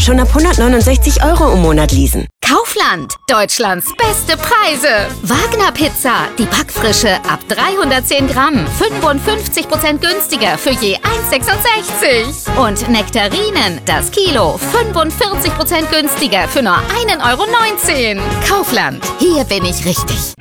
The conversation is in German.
Schon ab 169 € im Monat leasen. Kaufland, Deutschlands beste Preise. Wagner Pizza, die Backfrische ab 310 Gramm, 55% günstiger für je 1,66 €. Und Nektarinen, das Kilo, 45% günstiger für nur 1,19 €. Kaufland, hier bin ich richtig.